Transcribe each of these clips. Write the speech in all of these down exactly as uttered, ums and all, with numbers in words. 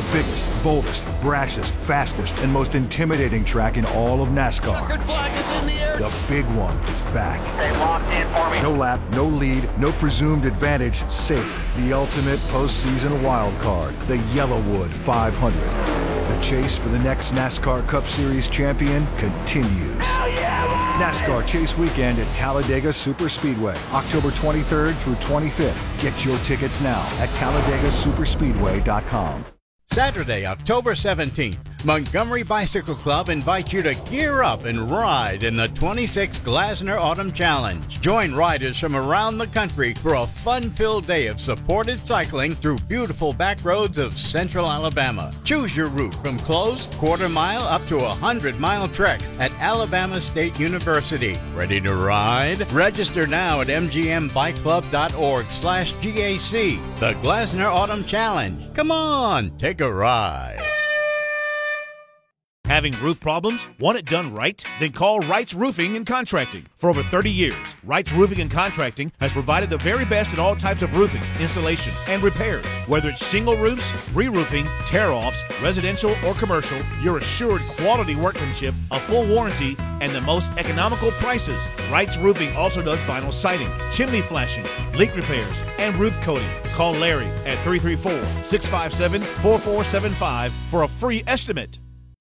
The biggest, boldest, brashest, fastest, and most intimidating track in all of NASCAR. Checkered flag is in the air. The big one is back. Stay locked in for me. No lap, no lead, no presumed advantage, safe. The ultimate postseason wild card, the Yellowwood five hundred. The chase for the next NASCAR Cup Series champion continues. Hell yeah! NASCAR Chase Weekend at Talladega Superspeedway, October twenty-third through twenty-fifth. Get your tickets now at Talladega Superspeedway dot com. Saturday, October seventeenth, Montgomery Bicycle Club invites you to gear up and ride in the twenty-sixth Glasner Autumn Challenge. Join riders from around the country for a fun-filled day of supported cycling through beautiful back roads of central Alabama. Choose your route from closed, quarter mile up to a hundred-mile treks at Alabama State University. Ready to ride? Register now at m g m bike club dot org slash G A C. The Glasner Autumn Challenge. Come on, take a ride. Having roof problems? Want it done right? Then call Wright's Roofing and Contracting. For over thirty years, Wright's Roofing and Contracting has provided the very best in all types of roofing, installation, and repairs. Whether it's shingle roofs, re-roofing, tear-offs, residential or commercial, you're assured quality workmanship, a full warranty, and the most economical prices. Wright's Roofing also does vinyl siding, chimney flashing, leak repairs, and roof coating. Call Larry at three three four, six five seven, four four seven five for a free estimate.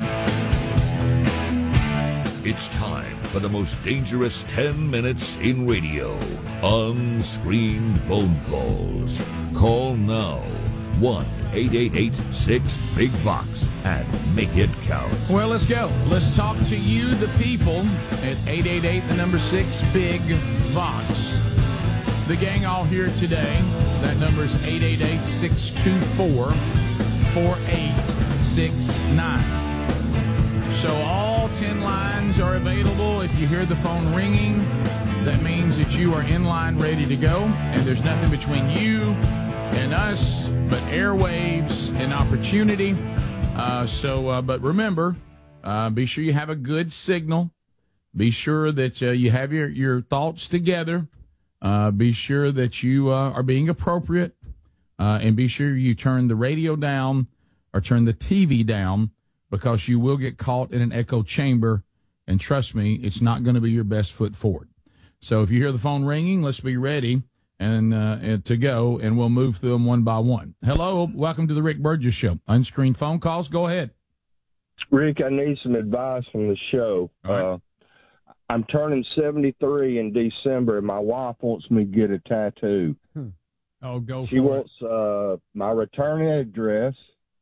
It's time for the most dangerous ten minutes in radio. Unscreened phone calls. Call now. one eight eight eight six big Vox and make it count. Well, let's go. Let's talk to you, the people, at eight eight eight, the number six, big Vox. The gang all here today. That number is eight eight eight, six two four, four eight six nine. So all ten lines are available. If you hear the phone ringing, that means that you are in line ready to go, and there's nothing between you and us but airwaves and opportunity. Uh, so, uh, but remember, uh, be sure you have a good signal. Be sure that uh, you have your, your thoughts together. Uh, be sure that you uh, are being appropriate, uh, and be sure you turn the radio down or turn the T V down, because you will get caught in an echo chamber, and trust me, it's not going to be your best foot forward. So if you hear the phone ringing, let's be ready and, uh, and to go, and we'll move through them one by one. Hello, welcome to the Rick Burgess Show. Unscreened phone calls, go ahead. Rick, I need some advice from the show. Right. Uh, I'm turning seventy-three in December, and my wife wants me to get a tattoo. Hmm. Oh, go she for wants uh, my return address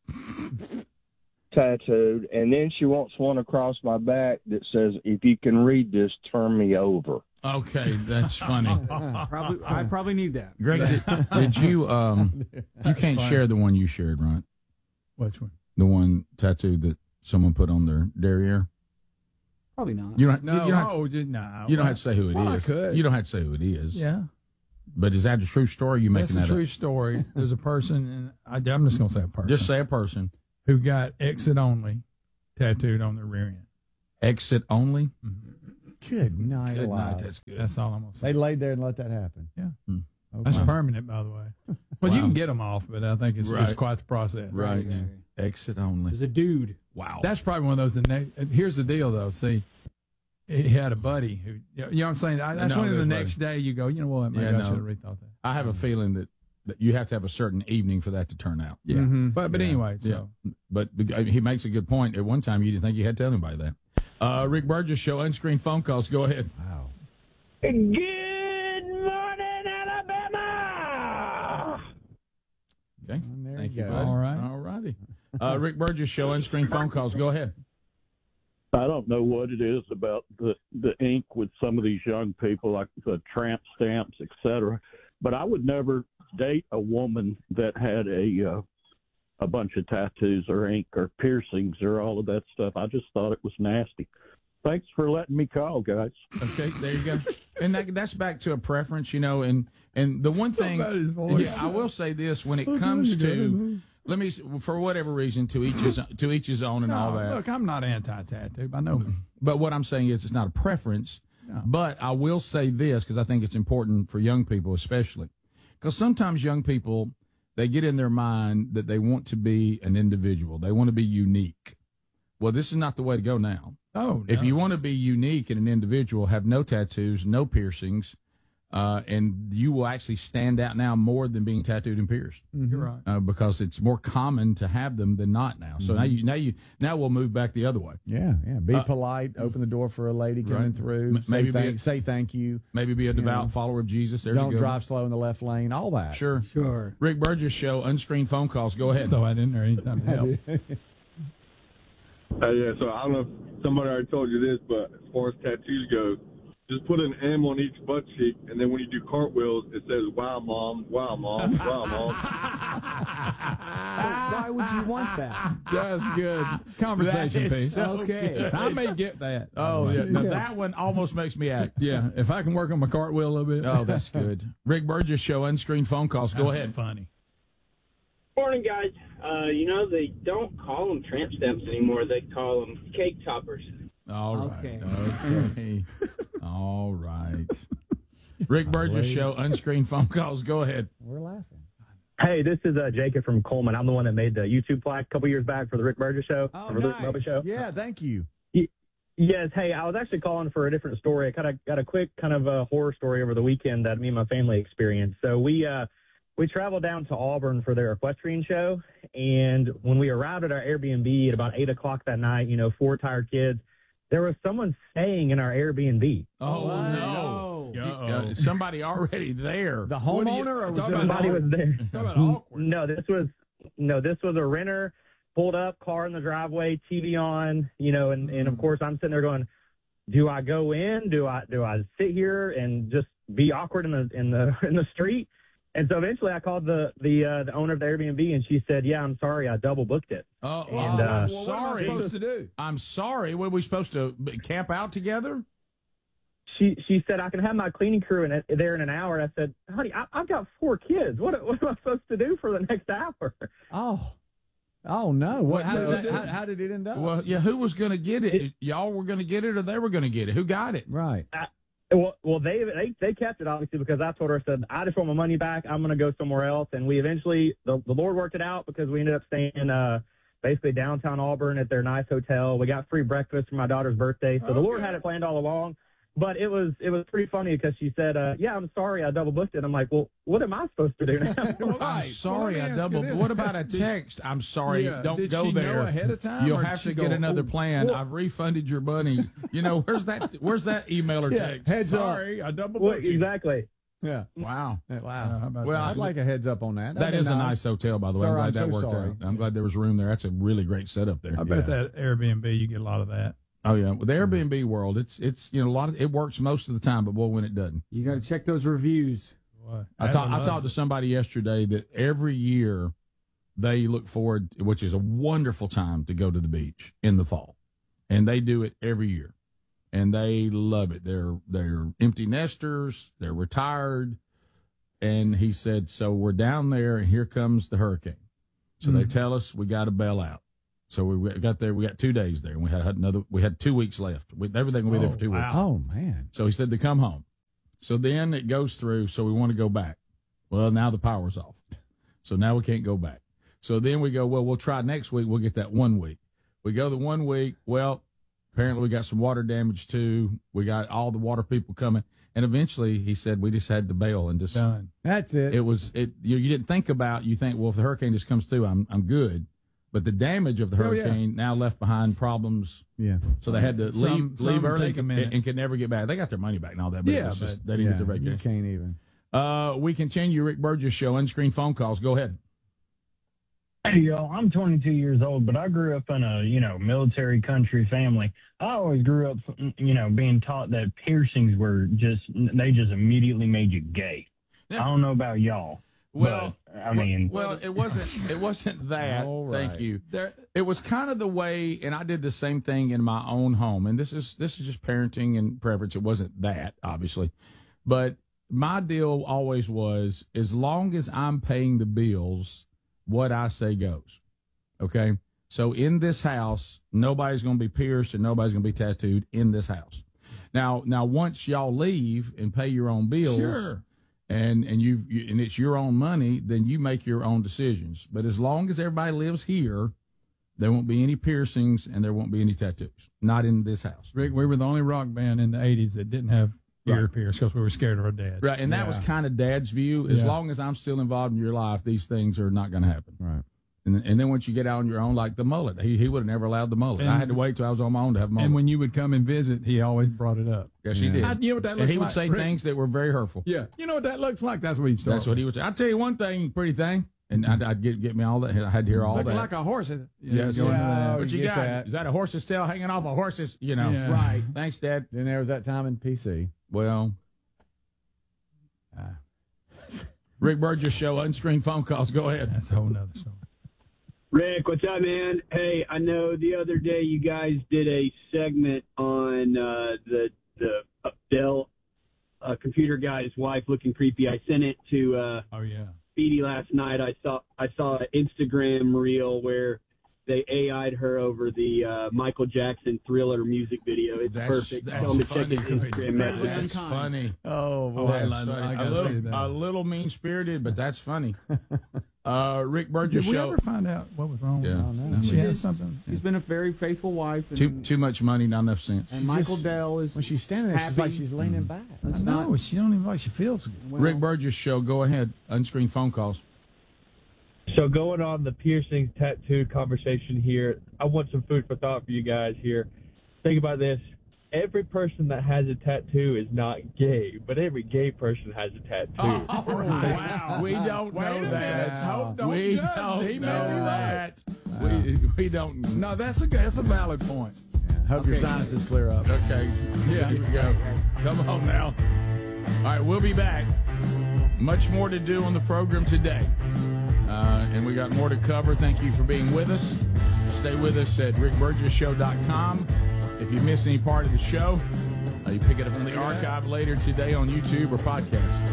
tattooed, and then she wants one across my back that says, "If you can read this, turn me over." Okay, that's funny. probably, I probably need that. Greg, did, did you, um, you can't share the one you shared, right? Which one? The one tattooed that someone put on their derriere? Probably not. You don't, no, you don't, have, oh, no. you don't have to say who it well, is. I could. You don't have to say who it is. Yeah. But is that a true story? Or are you making That's that a true up? story. There's a person, and I, I'm just going to say a person. Just say a person. Who got exit only tattooed on their rear end. Exit only? Mm-hmm. Good night, Good alive. night. That's good. That's all I'm going to say. They laid there and let that happen. Yeah. Hmm. Okay. That's permanent, by the way. Well, Wow. you can get them off, but I think it's, Right. it's quite the process. Right. Exit only. There's a dude. Wow. That's probably one of those. The ne- here's the deal, though. See, he had a buddy who, you know what I'm saying? I, that's No, when the good next day you go, you know what? Maybe Yeah, I no. should have rethought that. I have a feeling that, that you have to have a certain evening for that to turn out. Yeah. Mm-hmm. But but Yeah. anyway, so. Yeah. But the- he makes a good point. At one time, you didn't think you had to tell anybody that. Uh, Rick Burgess Show, unscreened phone calls. Go ahead. Wow. Good morning, Alabama! Okay. And there Thank you you, go. buddy. All right. All righty. Uh, Rick Burgess Show, unscreened phone calls. Go ahead. I don't know what it is about the, the ink with some of these young people, like the tramp stamps, et cetera. But I would never date a woman that had a uh, a bunch of tattoos or ink or piercings or all of that stuff. I just thought it was nasty. Thanks for letting me call, guys. Okay, there you go. And that, that's back to a preference, you know. And and the one thing, yeah, I will say this: when it comes to, let me, for whatever reason, to each his to each his own and No, all that. look, I'm not anti-tattoo. I know. But what I'm saying is, it's not a preference. No. But I will say this, because I think it's important for young people, especially, because sometimes young people, they get in their mind that they want to be an individual. They want to be unique. Well, this is not the way to go now. Oh, If no. you want to be unique and an individual, have no tattoos, no piercings, uh, and you will actually stand out now more than being tattooed and pierced. You're right. Uh, because it's more common to have them than not now. So Mhm. now you now you now we'll move back the other way. Yeah, yeah. Be Uh, polite. Open the door for a lady coming right. through. M- Say maybe be thank, a- say thank you. Maybe be a You devout know. follower of Jesus. There's a Don't good drive one. slow in the left lane. All that. Sure. Sure. Rick Burgess Show, unscreened phone calls. Go ahead. Throw that in there anytime to help. Uh, yeah, so I don't know if somebody already told you this, but as far as tattoos go, just put an M on each butt cheek, and then when you do cartwheels, it says, wow, Mom, wow, Mom, wow, Mom. Why would you want that? That's good. Conversation That is piece. so Okay. good. I may get that. Oh, yeah. Now, Yeah. that one almost makes me act. Yeah, if I can work on my cartwheel a little bit. Oh, that's good. Rick Burgess Show, unscreened phone calls. Go That's ahead. funny. Morning, guys. Uh, you know, they don't call them tramp stamps anymore. They call them cake toppers. All right. Okay. Okay. All right. Rick Burgess Show, unscreened phone calls. Go ahead. We're laughing. Hey, this is uh, Jacob from Coleman. I'm the one that made the YouTube plaque a couple years back for the Rick Burgess Show. Oh, for the Rick nice. Bubba Show. Yeah, thank you. Yes, hey, I was actually calling for a different story. I kind of got a quick kind of a horror story over the weekend that me and my family experienced. So we uh, we traveled down to Auburn for their equestrian show, and when we arrived at our Airbnb at about eight o'clock that night, you know, four tired kids, there was someone staying in our Airbnb. Oh, no. Uh, somebody already there. The homeowner or was it Somebody was there. Talk about awkward. No, this was no, this was a renter. Pulled up, car in the driveway, T V on, you know, and, and of course I'm sitting there going, do I go in? Do I do I sit here and just be awkward in the in the in the street? And so eventually I called the the uh, the owner of the Airbnb, and she said, yeah, I'm sorry, I double booked it. Oh, And, oh, uh, I'm Well, what am I sorry. supposed to do? I'm sorry. What, are we supposed to b- camp out together? She she said, I can have my cleaning crew in it, there in an hour. I said, honey, I, I've got four kids. What what am I supposed to do for the next hour? Oh. Oh, no. What, how, Well, did that, how, how did it end up? Well, yeah, who was going to get it? Y'all were going to get it or they were going to get it? Who got it? Right. Well, well, they they they kept it obviously because I told her, I said, I just want my money back. I'm going to go somewhere else. And we eventually, the, the Lord worked it out because we ended up staying uh, basically downtown Auburn at their nice hotel. We got free breakfast for my daughter's birthday. So the Lord had it planned all along. But it was it was pretty funny because she said, uh, yeah, I'm sorry, I double booked it. I'm like, well, what am I supposed to do now? I'm sorry, Well, let me I ask double. you this. What about a Did she- text? I'm sorry, Yeah, don't did go she know there. ahead of time, You'll or did have she to go, get another "Ooh, plan. well-" I've refunded your money. You know, where's that? Where's that email or Yeah, text? heads up. Sorry, I double Well, booked you. exactly. Yeah. Wow. Yeah, Wow. Uh, how about Well, that? I'd like a heads up on that. That That'd be is a nice hotel, by the way. I'm Sir, glad I'm that so worked sorry. out. I'm glad there was room there. That's a really great setup there. I bet that Airbnb, you get a lot of that. Oh yeah, well, the Airbnb world, it's it's you know a lot of it works most of the time, but boy, when it doesn't. You got to check those reviews. Boy, I Adam talked I loves talked to it. somebody yesterday that every year they look forward, which is a wonderful time to go to the beach in the fall, and they do it every year, and they love it. They're they're empty nesters, they're retired, and he said, so we're down there, and here comes the hurricane. So they Mhm. tell us we got to bail out. So we got there. We got two days there, and we had another. We had two weeks left. We, everything will be there for two weeks. Oh, man. So he said to come home. So then it goes through. So we want to go back. Well, now the power's off. So now we can't go back. So then we go, well, we'll try next week. We'll get that one week. We go the one week. Well, apparently we got some water damage too. We got all the water people coming. And eventually he said we just had to bail and just Done. That's it. It was it. You, you didn't think about. You think, well, if the hurricane just comes through, I'm I'm good. But the damage of the Oh, yeah. hurricane now left behind problems. Yeah. So they had to Some- leave some leave early take a and, minute. and could never get back. They got their money back and all that, but Yeah, it was just, but- they didn't Yeah, get the you vacation. can't even. Uh, we continue Rick Burgess Show, unscreened phone calls. Go ahead. Hey, y'all, I'm twenty-two years old, but I grew up in a, you know, military country family. I always grew up, you know, being taught that piercings were just, they just immediately made you gay. I don't know about y'all. Well, but, I mean, well, it wasn't. It wasn't that. All Thank right. you. It was kind of the way, and I did the same thing in my own home. And this is this is just parenting and preference. It wasn't that, obviously, but my deal always was: as long as I'm paying the bills, what I say goes. Okay. So in this house, nobody's going to be pierced and nobody's going to be tattooed in this house. Now, now once y'all leave and pay your own bills, Sure. and and you, you and it's your own money, then you make your own decisions. But as long as everybody lives here, there won't be any piercings and there won't be any tattoos. Not in this house. Rick, we were the only rock band in the eighties that didn't have ear Right. piercings because we were scared of our dad. Right, and that Yeah. was kind of Dad's view. As Yeah. long as I'm still involved in your life, these things are not going to happen. Right. And, and then once you get out on your own, like the mullet, he, he would have never allowed the mullet. And- I had to wait till I was on my own to have a mullet. And when you would come and visit, he always brought it up. Yes, he did. I- you know what that and looks he would like, say Rick? things that were very hurtful. Yeah. You know what that looks like? That's what he'd start That's what he would say. I'll tell you one thing, pretty thing. And I'd, I'd get get me all that. I had to hear all Looking that. like a horse. Yeah, Yes. go into that. What you get got? that. Is that a horse's tail hanging off a horse's? You know. Yeah. Right. Thanks, Dad. Then there was that time in P C. Well. Uh, Rick Burgess Show, unscreened phone calls. Go ahead. That's a whole nother story. Rick, what's up, man? Hey, I know the other day you guys did a segment on uh, the the uh, Dell uh, computer guy's wife looking creepy. I sent it to uh, Oh, yeah. Speedy last night. I saw I saw an Instagram reel where they A I'd her over the uh, Michael Jackson Thriller music video. It's That's, perfect. that's Tell him to funny. check his Instagram message. That's funny. Oh, boy. Oh, I That's like- funny. I a, gotta little, see that. a little mean-spirited, but that's funny. Uh, Rick Burgess Did we Show. ever find out what was wrong? Yeah. with her? No, She we had just- something. She's been a very faithful wife. And, Too too much money, not enough sense. and Michael just- Dell is When she's standing there, she's happy. like she's leaning back. I That's know. not. She don't even like she feels good. Well, Rick Burgess Show. Go ahead. Unscreened phone calls. So going on the piercing tattoo conversation here, I want some food for thought for you guys here. Think about this. Every person that has a tattoo is not gay, but every gay person has a tattoo. Oh, wow. We don't Wait know a that. minute. Hold- don't we judge. don't He may know be that. We, we don't. No, that's a that's a valid point. Hope your sinuses clear up. Okay. Yeah, here we go. Come on now. All right, we'll be back. Much more to do on the program today. Uh, and we got more to cover. Thank you for being with us. Stay with us at rick burgess show dot com. If you miss any part of the show, uh, you pick it up on the archive later today on YouTube or podcast.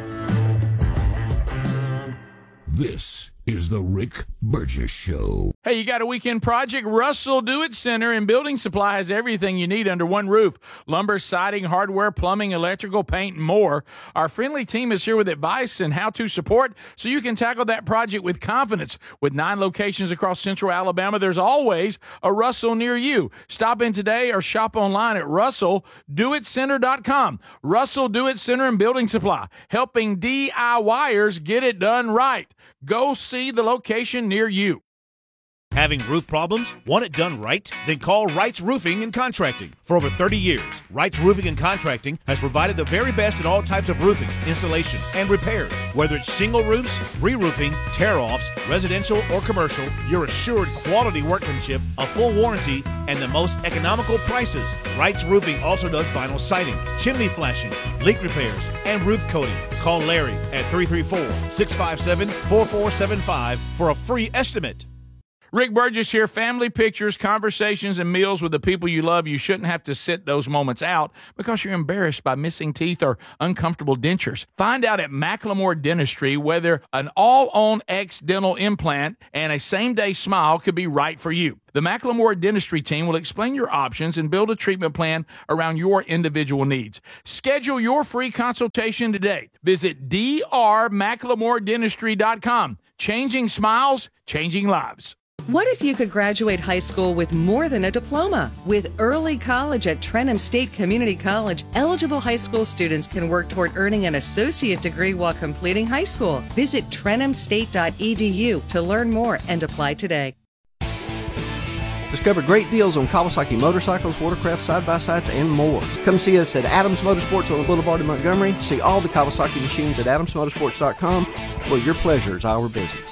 This is the Rick Burgess Show. Hey, you got a weekend project? Russell Do-It Center and Building Supply has everything you need under one roof. Lumber, siding, hardware, plumbing, electrical, paint, and more. Our friendly team is here with advice and how-to support so you can tackle that project with confidence. With nine locations across central Alabama, there's always a Russell near you. Stop in today or shop online at russell do it center dot com. Russell Do-It Center and Building Supply, helping DIYers get it done right. Go see the location near you. Having roof problems? Want it done right? Then call Wright's Roofing and Contracting. For over thirty years, Wright's Roofing and Contracting has provided the very best in all types of roofing, installation, and repairs. Whether it's shingle roofs, re-roofing, tear-offs, residential or commercial, you're assured quality workmanship, a full warranty, and the most economical prices. Wright's Roofing also does vinyl siding, chimney flashing, leak repairs, and roof coating. Call Larry at three three four, six five seven, four four seven five for a free estimate. Rick Burgess here. Family pictures, conversations, and meals with the people you love. You shouldn't have to sit those moments out because you're embarrassed by missing teeth or uncomfortable dentures. Find out at Macklemore Dentistry whether an all-on X dental implant and a same-day smile could be right for you. The Macklemore Dentistry team will explain your options and build a treatment plan around your individual needs. Schedule your free consultation today. Visit d r macklemore dentistry dot com. Changing smiles, changing lives. What if you could graduate high school with more than a diploma? With early college at Trenham State Community College, eligible high school students can work toward earning an associate degree while completing high school. Visit trenham state dot e d u to learn more and apply today. Discover great deals on Kawasaki motorcycles, watercraft, side-by-sides, and more. Come see us at Adams Motorsports on the Boulevard in Montgomery. See all the Kawasaki machines at adams motorsports dot com, where your pleasure is our business.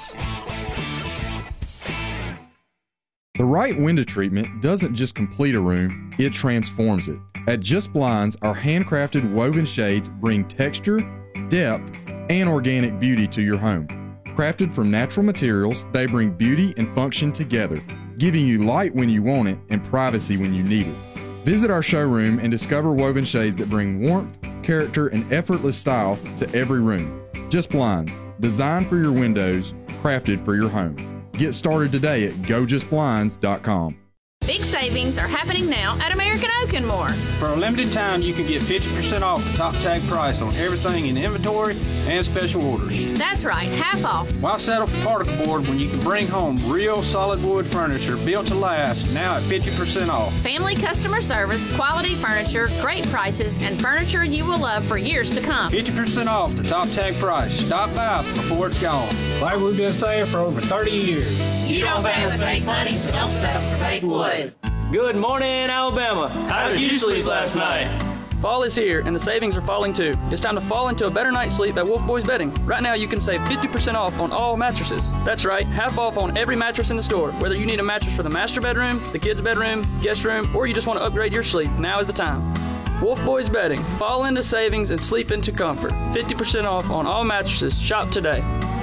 The right window treatment doesn't just complete a room, it transforms it. At Just Blinds, our handcrafted woven shades bring texture, depth, and organic beauty to your home. Crafted from natural materials, they bring beauty and function together, giving you light when you want it and privacy when you need it. Visit our showroom and discover woven shades that bring warmth, character, and effortless style to every room. Just Blinds, designed for your windows, crafted for your home. Get started today at go just blinds dot com. Big savings are happening now at American Oak and More. For a limited time, you can get fifty percent off the top tag price on everything in inventory and special orders. That's right, half off. Why settle for particle board when you can bring home real solid wood furniture built to last, now at fifty percent off? Family customer service, quality furniture, great prices, and furniture you will love for years to come. fifty percent off the top tag price. Stop by before it's gone. Like we've been saying for over thirty years. You don't pay with fake money, so don't settle for fake wood. Good morning, Alabama. How did you sleep last night? Fall is here, and the savings are falling too. It's time to fall into a better night's sleep at Wolf Boys Bedding. Right now, you can save fifty percent off on all mattresses. That's right, half off on every mattress in the store. Whether you need a mattress for the master bedroom, the kids' bedroom, guest room, or you just want to upgrade your sleep, now is the time. Wolf Boys Bedding. Fall into savings and sleep into comfort. fifty percent off on all mattresses. Shop today.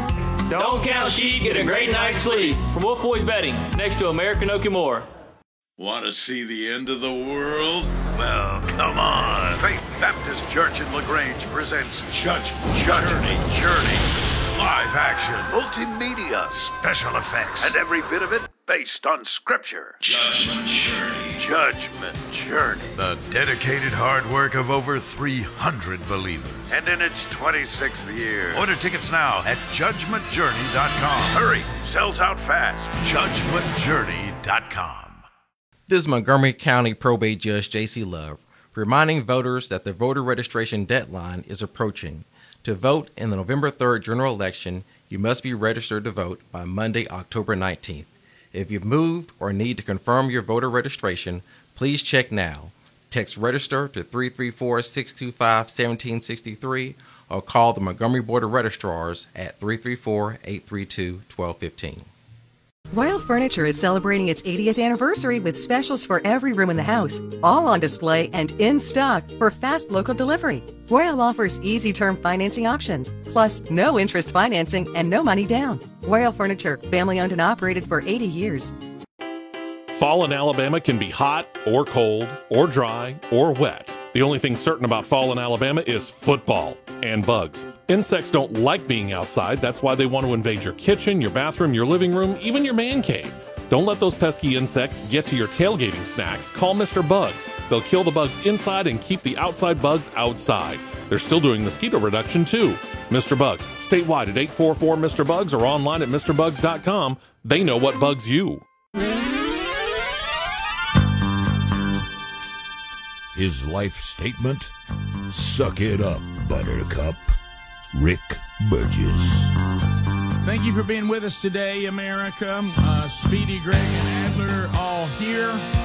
Don't count sheep, get a great night's sleep. From Wolf Boys Bedding, next to American Oak and More. Want to see the end of the world? Well, come on. Faith Baptist Church in LaGrange presents Judge Journey. Journey. Live action, multimedia, special effects, and every bit of it based on Scripture. Judgment Journey. Judgment Journey. The dedicated hard work of over three hundred believers. And in its twenty-sixth year. Order tickets now at judgment journey dot com. Hurry, sells out fast. judgment journey dot com. This is Montgomery County Probate Judge J C Love, reminding voters that the voter registration deadline is approaching. To vote in the November third general election, you must be registered to vote by Monday, October nineteenth. If you've moved or need to confirm your voter registration, please check now. Text register to three three four, six two five, one seven six three or call the Montgomery Board of Registrars at three three four, eight three two, one two one five. Royal Furniture is celebrating its eightieth anniversary with specials for every room in the house, all on display and in stock for fast local delivery. Royal offers easy term financing options, plus no interest financing and no money down. Royal Furniture, family owned and operated for eighty years. Fall in Alabama can be hot or cold or dry or wet. The only thing certain about fall in Alabama is football and bugs. Insects don't like being outside. That's why they want to invade your kitchen, your bathroom, your living room, even your man cave. Don't let those pesky insects get to your tailgating snacks. Call Mister Bugs. They'll kill the bugs inside and keep the outside bugs outside. They're still doing mosquito reduction too. Mister Bugs, statewide at eight four four Mister Bugs or online at Mr Bugs dot com. They know what bugs you. His life statement: suck it up, Buttercup. Rick Burgess. Thank you for being with us today, America. Uh, Speedy, Greg, and Adler all here.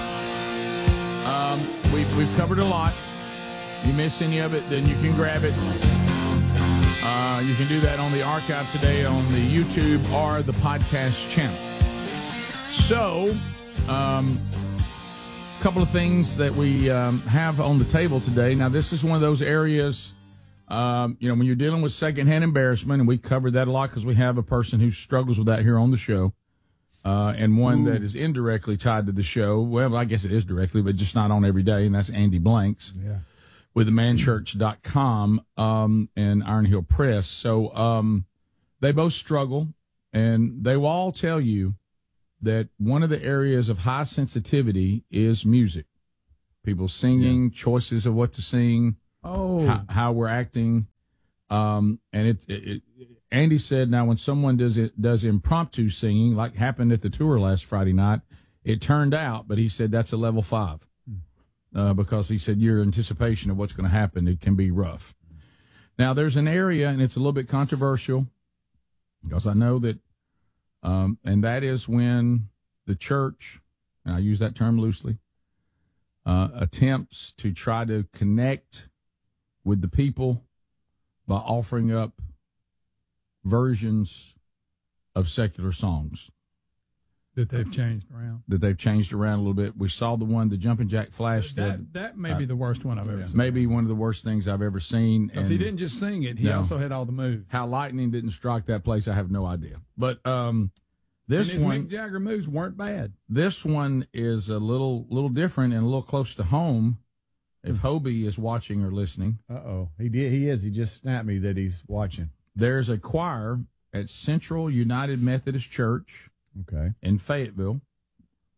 Um, we've, we've covered a lot. You miss any of it, then you can grab it. Uh, you can do that on the archive today on the YouTube or the podcast channel. So, um, a couple of things that we um, have on the table today. Now, this is one of those areas... Um, you know, when you're dealing with secondhand embarrassment, and we covered that a lot because we have a person who struggles with that here on the show, uh, and one Ooh. that is indirectly tied to the show. Well, I guess it is directly, but just not on every day, and that's Andy Blanks yeah. with the man church dot com um, and Iron Hill Press. So um, they both struggle, and they will all tell you that one of the areas of high sensitivity is music. People singing, yeah. choices of what to sing. Oh, how, how we're acting, um, and it, it, it. Andy said, now when someone does it does impromptu singing, like happened at the tour last Friday night, it turned out. But he said that's a level five, uh, because he said your anticipation of what's going to happen, it can be rough. Now there's an area, and it's a little bit controversial, because I know that, um, and that is when the church, and I use that term loosely, uh, attempts to try to connect with the people by offering up versions of secular songs that they've changed around. That they've changed around a little bit. We saw the one, the Jumpin' Jack Flash. That that, that may be uh, the worst one I've ever yeah. seen. Maybe one of the worst things I've ever seen. Because he didn't just sing it; he no. also had all the moves. How lightning didn't strike that place, I have no idea. But um, this and his one, Mick Jagger moves weren't bad. This one is a little, little different and a little close to home. If Hobie is watching or listening. Uh-oh. He did. He is. He just snapped me that he's watching. There's a choir at Central United Methodist Church okay. in Fayetteville,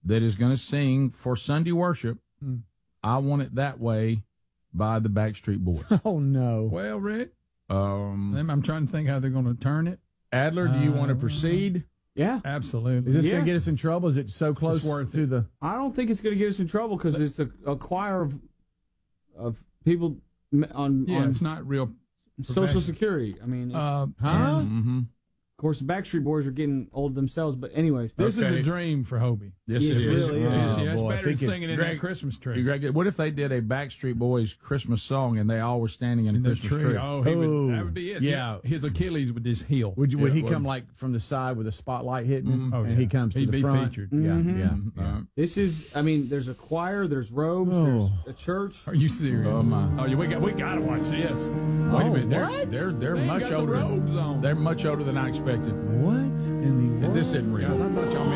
that is going to sing for Sunday worship, Hmm. I Want It That Way by the Backstreet Boys. Oh, no. Well, Rick, Um, I'm I'm trying to think how they're going to turn it. Adler, do you Uh, want to proceed? Yeah. Absolutely. Is this Yeah. going to get us in trouble? Is it so close It's worth to the... I don't think it's going to get us in trouble because it's a, a choir of of people m- on, Yeah, on it's not real. Social professional. Security. I mean, it's, Uh, Huh? Mm-hmm. of course, the Backstreet Boys are getting old themselves. But anyways, This is Okay. a dream for Hobie. Yes, Yes, it it is. really is. Oh, yeah, it's boy, I better than think it- singing in Greg- that Christmas tree. You Greg, what if they did a Backstreet Boys Christmas song and they all were standing in a in the Christmas tree. tree? Oh, he Oh, would, that would be it. yeah. His Achilles would just heal. Would, you, would Yeah, he well- come like from the side with a spotlight hitting him, Mhm. Oh, and yeah. he comes to He'd the be front? featured. Yeah, Mhm. yeah. Mhm. yeah. this is. I mean, there's a choir, there's robes, Oh. there's a church. Are you serious? Oh, my. Oh, yeah, we got we got to watch this. Wait Oh, a minute, they're what? they're they're They much got the older. robes on. They're much older than I expected. What in the world? This isn't real. Guys, I thought y'all